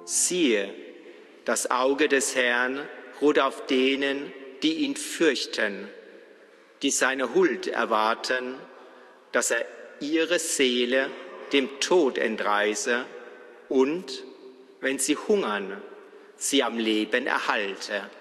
Siehe, das Auge des Herrn ruht auf denen, die ihn fürchten, die seine Huld erwarten, dass er ihre Seele dem Tod entreiße und, wenn sie hungern, sie am Leben erhalte.